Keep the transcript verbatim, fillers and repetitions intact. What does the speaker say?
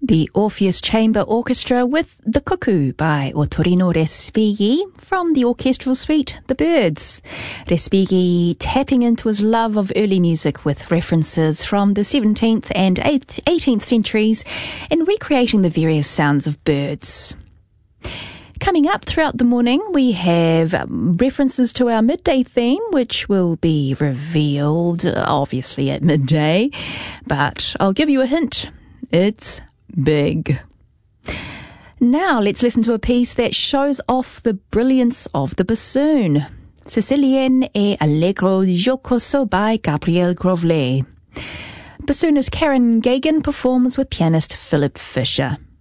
The Orpheus Chamber Orchestra with The Cuckoo by Ottorino Respighi from the orchestral suite The Birds. Respighi tapping into his love of early music with references from the seventeenth and eighteenth centuries and recreating the various sounds of birds. Coming up throughout the morning, we have um, references to our midday theme, which will be revealed, uh, obviously, at midday. But I'll give you a hint. It's big. Now let's listen to a piece that shows off the brilliance of the bassoon. Sicilienne e Allegro Giocoso by Gabriel Grovlet. Bassoonist Karen Gagan performs with pianist Philip Fisher.